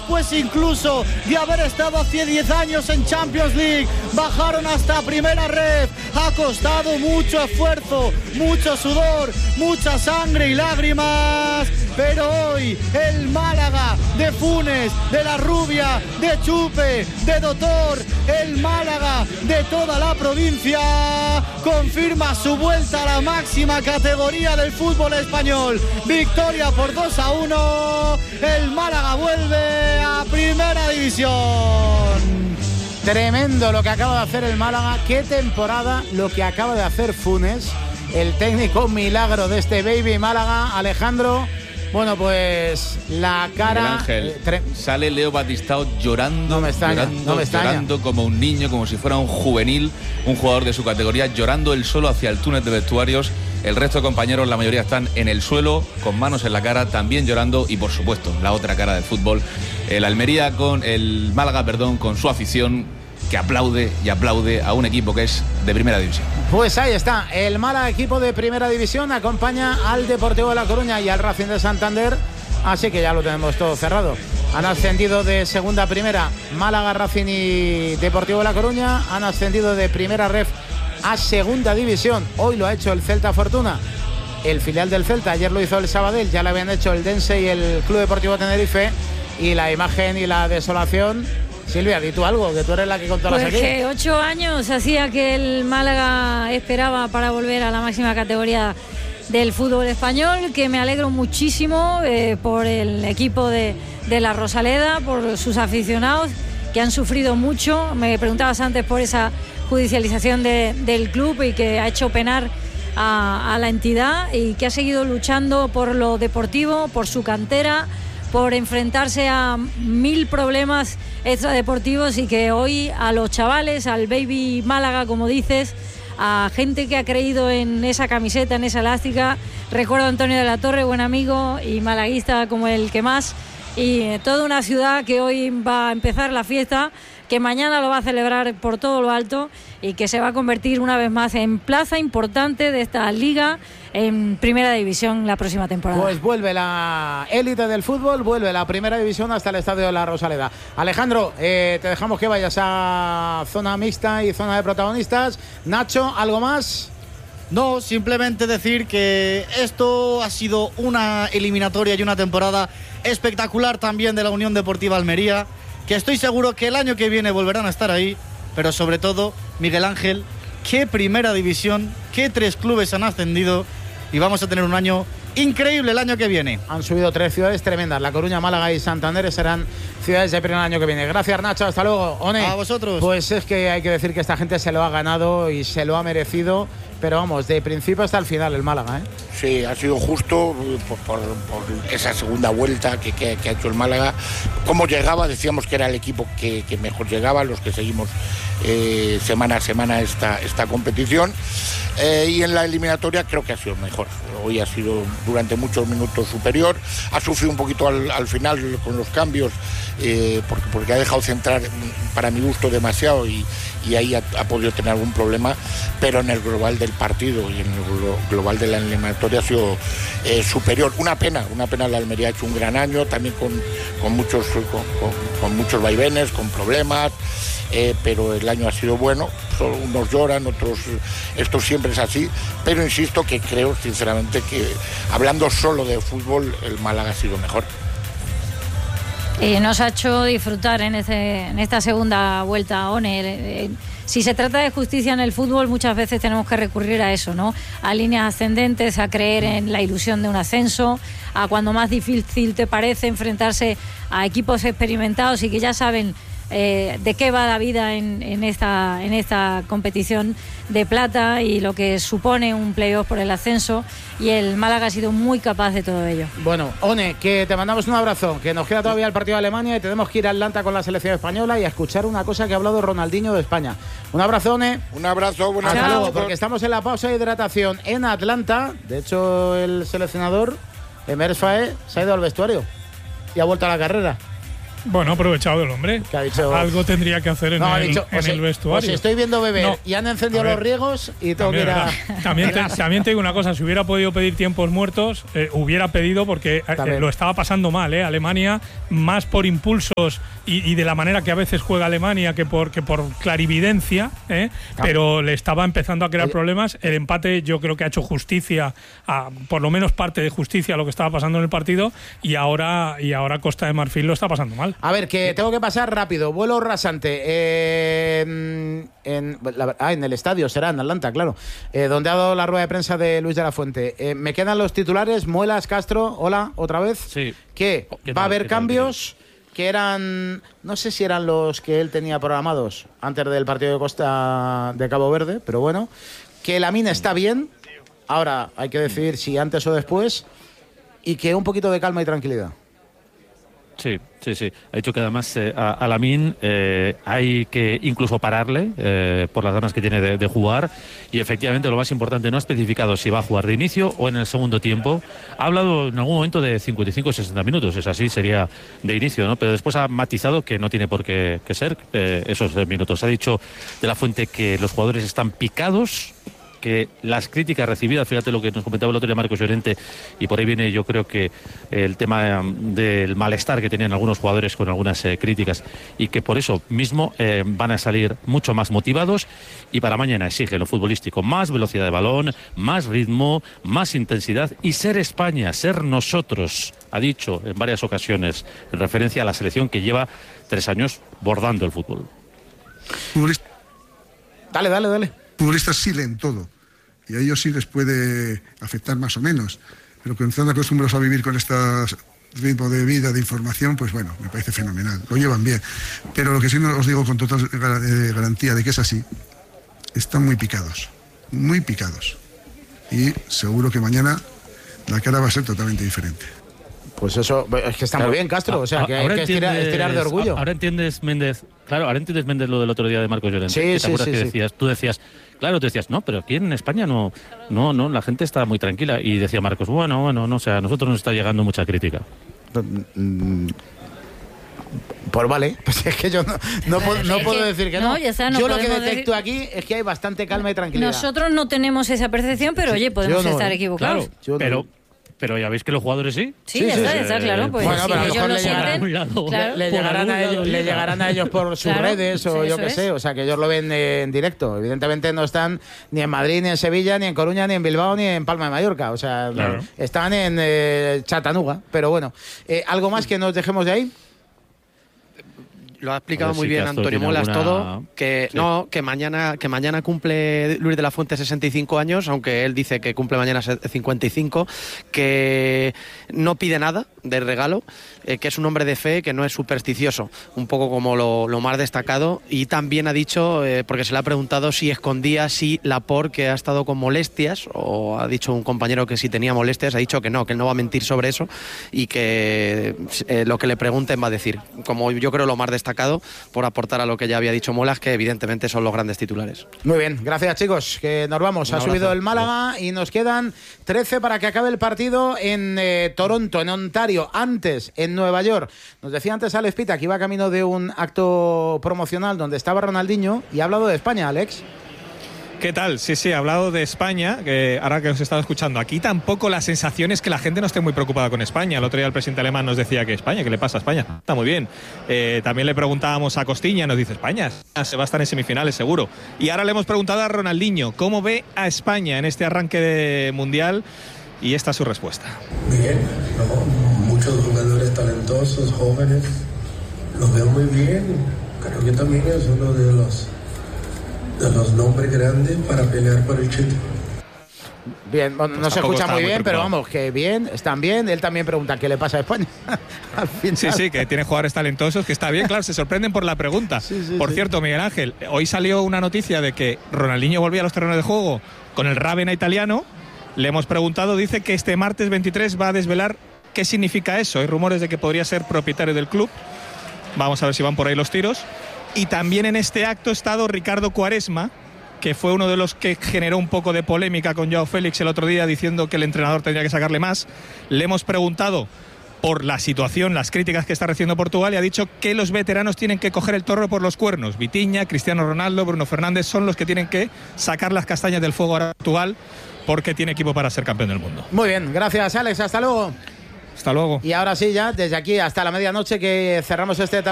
después incluso de haber estado hace 10 años en Champions League, bajaron hasta primera ref. Ha costado mucho esfuerzo, mucho sudor, mucha sangre y lágrimas, pero hoy el Málaga de Funes, de la Rubia, de Chupe, de Doctor, el Málaga de toda la provincia, confirma su vuelta a la máxima categoría del fútbol español. Victoria por 2-1, el Málaga vuelve a primera división. Tremendo lo que acaba de hacer el Málaga, qué temporada lo que acaba de hacer Funes, el técnico milagro de este Baby Málaga. Alejandro, bueno, pues la cara... Miguel Ángel, sale Leo Batistao llorando, llorando como un niño, como si fuera un juvenil, un jugador de su categoría, llorando él solo hacia el túnel de vestuarios. El resto de compañeros, la mayoría están en el suelo, con manos en la cara, también llorando. Y por supuesto, la otra cara del fútbol, el Málaga, con su afición, que aplaude y aplaude a un equipo que es de primera división. Pues ahí está, el Málaga, equipo de primera división, acompaña al Deportivo de La Coruña y al Racing de Santander, así que ya lo tenemos todo cerrado. Han ascendido de segunda a primera Málaga, Racing y Deportivo de La Coruña, han ascendido de primera ref a segunda división. Hoy lo ha hecho el Celta Fortuna, el filial del Celta. Ayer lo hizo el Sabadell, ya lo habían hecho el Dense y el Club Deportivo Tenerife. Y la imagen y la desolación. Silvia, di tú algo, que tú eres la que controlas pues aquí. Que 8 años hacía que el Málaga esperaba para volver a la máxima categoría del fútbol español, que me alegro muchísimo por el equipo de la Rosaleda, por sus aficionados que han sufrido mucho. Me preguntabas antes por esa judicialización del club y que ha hecho penar a la entidad, y que ha seguido luchando por lo deportivo, por su cantera, por enfrentarse a 1000 problemas extradeportivos, y que hoy a los chavales, al Baby Málaga, como dices, a gente que ha creído en esa camiseta, en esa elástica. Recuerdo a Antonio de la Torre, buen amigo y malaguista como el que más, y toda una ciudad que hoy va a empezar la fiesta, que mañana lo va a celebrar por todo lo alto, y que se va a convertir una vez más en plaza importante de esta liga en primera división la próxima temporada. Pues vuelve la élite del fútbol, vuelve la primera división hasta el estadio de la Rosaleda. Alejandro, te dejamos que vayas a zona mixta y zona de protagonistas. Nacho, ¿algo más? No, simplemente decir que esto ha sido una eliminatoria y una temporada espectacular también de la Unión Deportiva Almería, que estoy seguro que el año que viene volverán a estar ahí, pero sobre todo, Miguel Ángel, qué primera división, qué 3 clubes han ascendido, y vamos a tener un año increíble el año que viene. Han subido 3 ciudades tremendas, La Coruña, Málaga y Santander serán ciudades de primer año que viene. Gracias, Nacho, hasta luego. One, a vosotros. Pues es que hay que decir que esta gente se lo ha ganado y se lo ha merecido, pero vamos, de principio hasta el final el Málaga, ¿eh? Sí, ha sido justo por esa segunda vuelta que ha hecho el Málaga. Cómo llegaba, decíamos que era el equipo que mejor llegaba, los que seguimos semana a semana esta competición. Y en la eliminatoria creo que ha sido mejor. Hoy ha sido durante muchos minutos superior. Ha sufrido un poquito al final con los cambios, porque ha dejado centrar, para mi gusto, demasiado, y ahí ha podido tener algún problema, pero en el global del partido y en el global de la eliminatoria ha sido superior. Una pena, la Almería ha hecho un gran año, también con muchos vaivenes, con problemas, pero el año ha sido bueno. Unos lloran, otros, esto siempre es así, pero insisto que creo sinceramente que, hablando solo de fútbol, el Málaga ha sido mejor. Nos ha hecho disfrutar en esta segunda vuelta, One. Si se trata de justicia en el fútbol, muchas veces tenemos que recurrir a eso, ¿no? A líneas ascendentes, a creer en la ilusión de un ascenso, a cuando más difícil te parece enfrentarse a equipos experimentados y que ya saben de qué va la vida en esta competición de plata y lo que supone un playoff por el ascenso, y el Málaga ha sido muy capaz de todo ello. Bueno, One, que te mandamos un abrazo, que nos queda todavía el partido de Alemania y tenemos que ir a Atlanta con la selección española y a escuchar una cosa que ha hablado Ronaldinho de España. Un abrazo, One. Un abrazo, buenas tardes. Hasta luego, noches. porque estamos en la pausa de hidratación en Atlanta. De hecho, el seleccionador Emer Faé se ha ido al vestuario y ha vuelto a la carrera. Bueno, aprovechado el hombre. Que ha dicho, algo tendría que hacer en el vestuario. Pues estoy viendo beber y han encendido los riegos y todo queda. También te digo una cosa, si hubiera podido pedir tiempos muertos, hubiera pedido, porque lo estaba pasando mal, Alemania, más por impulsos y de la manera que a veces juega Alemania que por clarividencia, pero le estaba empezando a crear problemas. El empate yo creo que ha hecho justicia, por lo menos parte de justicia a lo que estaba pasando en el partido, y ahora Costa de Marfil lo está pasando mal. A ver, que tengo que pasar rápido. Vuelo rasante. En el estadio, será en Atlanta, claro. Donde ha dado la rueda de prensa de Luis de la Fuente. Me quedan los titulares. Muelas, Castro, hola, otra vez. Sí. Que va a haber cambios que eran, no sé si eran los que él tenía programados antes del partido de Costa de Cabo Verde, pero bueno. Que Lamine está bien. Ahora hay que decidir si antes o después. Y que un poquito de calma y tranquilidad. Sí. Ha dicho que además a Lamine hay que incluso pararle por las ganas que tiene de jugar, y efectivamente lo más importante, no ha especificado si va a jugar de inicio o en el segundo tiempo. Ha hablado en algún momento de 55 o 60 minutos, es así, sería de inicio, ¿no? Pero después ha matizado que no tiene por qué ser esos minutos. Ha dicho de la Fuente que los jugadores están picados, que las críticas recibidas, fíjate lo que nos comentaba el otro día Marcos Llorente, y por ahí viene yo creo que el tema del malestar que tenían algunos jugadores con algunas críticas, y que por eso mismo van a salir mucho más motivados, y para mañana exige lo futbolístico más velocidad de balón, más ritmo, más intensidad, y ser España, ser nosotros, ha dicho en varias ocasiones, en referencia a la selección que lleva 3 años bordando el fútbol. Dale. Futbolistas sí leen todo, y a ellos sí les puede afectar más o menos, pero que están acostumbrados a vivir con este ritmo de vida, de información, pues bueno, me parece fenomenal, lo llevan bien. Pero lo que sí os digo con total garantía de que es así, están muy picados, y seguro que mañana la cara va a ser totalmente diferente. Pues eso, es que está muy bien, Castro, o sea, que hay que estirar de orgullo. Ahora entiendes, Méndez, lo del otro día de Marcos Llorente. Sí, ¿Te acuerdas que tú decías, no, pero aquí en España no, la gente está muy tranquila, y decía Marcos, bueno, no, o sea, a nosotros nos está llegando mucha crítica. Pues vale, pues es que yo no puedo decir que no. Yo lo que detecto aquí es que hay bastante calma y tranquilidad. Nosotros no tenemos esa percepción, pero oye, podemos estar equivocados. Claro, pero ya veis que los jugadores sí. Sí, está claro. Pues bueno, pero a lo mejor le llegarán a ellos por sus redes o yo qué sé. O sea, que ellos lo ven en directo. Evidentemente no están ni en Madrid, ni en Sevilla, ni en Coruña, ni en Bilbao, ni en Palma de Mallorca. O sea, están en Chattanooga. Pero bueno, ¿algo más que nos dejemos de ahí? Lo ha explicado muy bien Antonio Muelas todo, que mañana cumple Luis de la Fuente 65 años, aunque él dice que cumple mañana 55, que no pide nada de regalo, que es un hombre de fe, que no es supersticioso, un poco como lo más destacado, y también ha dicho, porque se le ha preguntado si escondía Laporte, que ha estado con molestias, o ha dicho un compañero que si tenía molestias, ha dicho que no va a mentir sobre eso, y que lo que le pregunten va a decir, como yo creo lo más destacado, por aportar a lo que ya había dicho Muelas, que evidentemente son los grandes titulares. Muy bien, gracias chicos, que nos vamos. Ha subido el Málaga y nos quedan 13 para que acabe el partido en Toronto, en Ontario, antes en Nueva York. Nos decía antes Alex Pita que iba camino de un acto promocional donde estaba Ronaldinho y ha hablado de España, Alex. ¿Qué tal? Sí, ha hablado de España, que ahora que os he estado escuchando. Aquí tampoco la sensación es que la gente no esté muy preocupada con España. El otro día el presidente alemán nos decía que España, ¿qué le pasa a España? Está muy bien. También le preguntábamos a Costiña, nos dice España se va a estar en semifinales seguro. Y ahora le hemos preguntado a Ronaldinho, ¿cómo ve a España en este arranque de Mundial? Y esta es su respuesta. Bien, muchos jugadores talentosos, jóvenes, los veo muy bien. Creo que también es uno de los nombres grandes para pelear por el título. Bien, bueno, no se escucha muy bien, pero vamos, que bien, están bien. Él también pregunta qué le pasa a España. Al final. Sí, que tiene jugadores talentosos, que está bien, claro, se sorprenden por la pregunta. Por cierto, Miguel Ángel, hoy salió una noticia de que Ronaldinho volvía a los terrenos de juego con el Ravenna italiano. Le hemos preguntado, dice que este martes 23 va a desvelar qué significa eso. Hay rumores de que podría ser propietario del club. Vamos a ver si van por ahí los tiros. Y también en este acto ha estado Ricardo Quaresma, que fue uno de los que generó un poco de polémica con Joao Félix el otro día, diciendo que el entrenador tendría que sacarle más. Le hemos preguntado por la situación, las críticas que está recibiendo Portugal, y ha dicho que los veteranos tienen que coger el toro por los cuernos. Vitinha, Cristiano Ronaldo, Bruno Fernández son los que tienen que sacar las castañas del fuego a Portugal, porque tiene equipo para ser campeón del mundo. Muy bien, gracias Alex, hasta luego. Hasta luego. Y ahora sí, ya desde aquí hasta la medianoche que cerramos este tablero.